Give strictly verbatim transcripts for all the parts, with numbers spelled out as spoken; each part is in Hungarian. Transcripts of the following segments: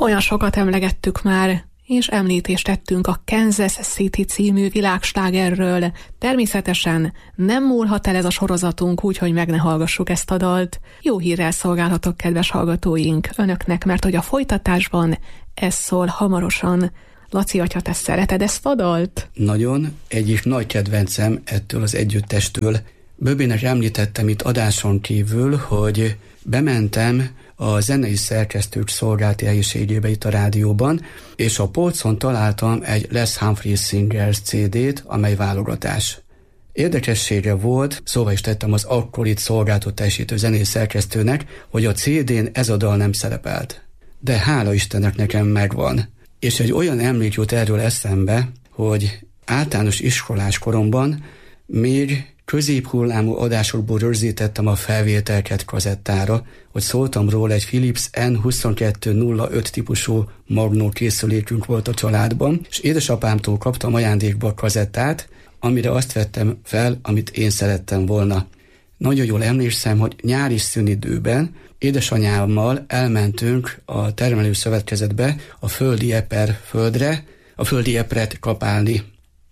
Olyan sokat emlegettük már, és említést tettünk a Kansas City című világslágerről. Természetesen nem múlhat el ez a sorozatunk úgy, hogy meg ne hallgassuk ezt a dalt. Jó hírrel szolgálhatok, kedves hallgatóink, önöknek, mert hogy a folytatásban ez szól hamarosan. Laci atya, te szereted ezt a dalt? Nagyon, egyik nagy kedvencem ettől az együttestől. Böbének említettem itt adáson kívül, hogy bementem a zenei szerkesztők szolgálati helyiségébe itt a rádióban, és a polcon találtam egy Les Humphreys Singers cé dét, amely válogatás. Érdekessége volt, szóval is tettem az akkor itt szolgáltat teljesítő zenei szerkesztőnek, hogy a cé dén ez a dal nem szerepelt. De hála Istennek nekem megvan. És egy olyan emlék jut erről eszembe, hogy általános iskolás koromban még középhullámú adásokból rögzítettem a felvételket kazettára, hogy szóltam róla, egy Philips en huszonkettő nulla öt típusú magnó készülékünk volt a családban, és édesapámtól kaptam ajándékba a kazettát, amire azt vettem fel, amit én szerettem volna. Nagyon jól emlékszem, hogy nyári szünidőben édesanyámmal elmentünk a termelőszövetkezetbe a földi eper földre, a földi epret kapálni.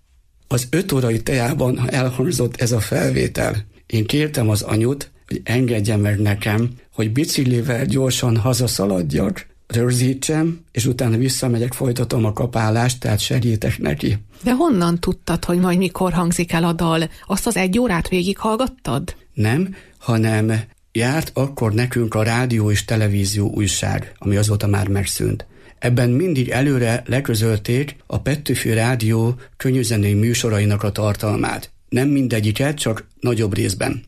Az öt órai tejában elhangzott ez a felvétel. Én kértem az anyut, hogy engedje meg nekem, hogy biciklivel gyorsan hazaszaladjak, rögzítsem, és utána visszamegyek, folytatom a kapálást, tehát segítek neki. De honnan tudtad, hogy majd mikor hangzik el a dal? Azt az egy órát végighallgattad? Nem, hanem járt akkor nekünk a rádió és televízió újság, ami azóta már megszűnt. Ebben mindig előre leközölték a Petőfi Rádió könnyűzenei műsorainak a tartalmát. Nem mindegyiket, csak nagyobb részben.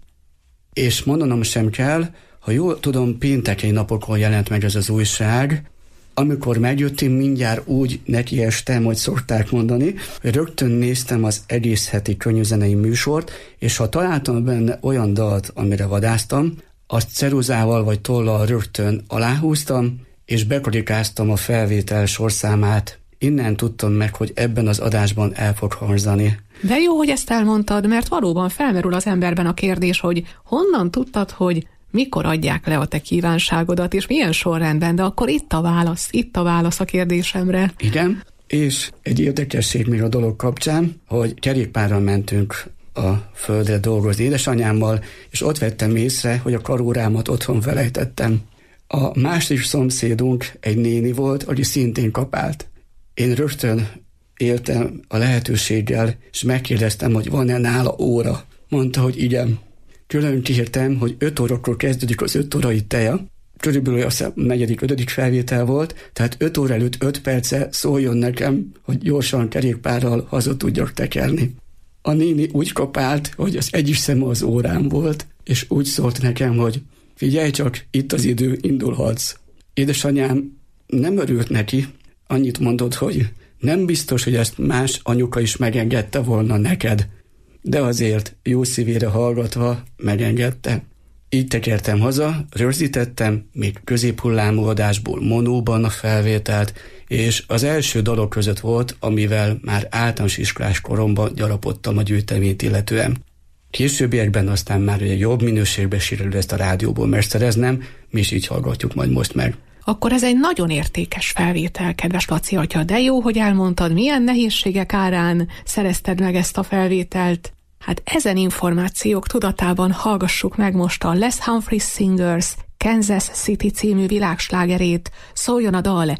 És mondanom sem kell, ha jól tudom, pénteki napokon jelent meg ez az újság. Amikor megjöttem, mindjárt úgy nekiestem, hogy szokták mondani, hogy rögtön néztem az egész heti könnyűzenei műsort, és ha találtam benne olyan dalt, amire vadáztam, azt ceruzával vagy tollal rögtön aláhúztam, és bekarikáztam a felvétel sorszámát. Innen tudtam meg, hogy ebben az adásban el fog hangzani. De jó, hogy ezt elmondtad, mert valóban felmerül az emberben a kérdés, hogy honnan tudtad, hogy mikor adják le a te kívánságodat, és milyen sorrendben, de akkor itt a válasz, itt a válasz a kérdésemre. Igen, és egy érdekesség még a dolog kapcsán, hogy kerékpárral mentünk a földre dolgozni édesanyámmal, és ott vettem észre, hogy a karórámat otthon felejtettem. A másik szomszédunk egy néni volt, aki szintén kapált. Én rögtön éltem a lehetőséggel, és megkérdeztem, hogy van-e nála óra. Mondta, hogy igen. Külön kértem, hogy öt órakor kezdődik az öt órai teja. Körülbelül a negyedik, ötödik felvétel volt, tehát öt óra előtt öt perce szóljon nekem, hogy gyorsan kerékpárral haza tudjak tekerni. A néni úgy kapált, hogy az egyik szeme az órán volt, és úgy szólt nekem, hogy figyelj csak, itt az idő, indulhatsz. Édesanyám nem örült neki, annyit mondott, hogy nem biztos, hogy ezt más anyuka is megengedte volna neked, de azért jó szívére hallgatva megengedte. Így tekertem haza, rögzítettem, még középhullámú adásból monóban a felvételt, és az első dalok között volt, amivel már általános iskolás koromban gyarapodtam a gyűjteményt illetően. Későbbiekben aztán már ugye jobb minőségben sikerül ezt a rádióból megszereznem, mi is így hallgatjuk majd most meg. Akkor ez egy nagyon értékes felvétel, kedves Laci atya, de jó, hogy elmondtad, milyen nehézségek árán szerezted meg ezt a felvételt. Hát ezen információk tudatában hallgassuk meg most a Les Humphreys Singers Kansas City című világslágerét, szóljon a dal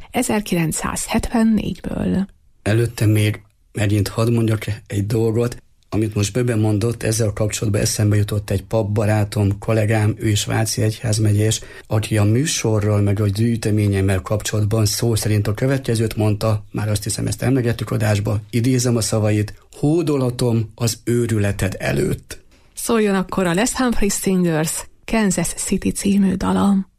ezerkilencszázhetvennégyből. Előtte még megint hadd mondjak egy dolgot, amit most Böbe mondott, ezzel kapcsolatban eszembe jutott egy papbarátom, kollégám, ő is Váci egyházmegyés, aki a műsorral meg a gyűjteményemmel kapcsolatban szó szerint a következőt mondta, már azt hiszem ezt emlegettük adásba, idézem a szavait, hódolatom az őrületed előtt. Szóljon akkor a Les Humphreys Singers Kansas City című dala.